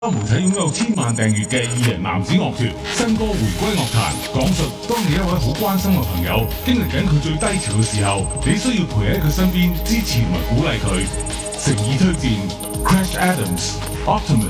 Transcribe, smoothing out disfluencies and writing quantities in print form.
媒體擁有千萬訂閱嘅二人男子樂團新歌回歸樂壇，講述當你一位好關心嘅朋友經歷緊佢最低潮嘅時候，你需要陪喺佢身邊支持同埋鼓勵佢。誠意推薦 Crash Adams Optimist。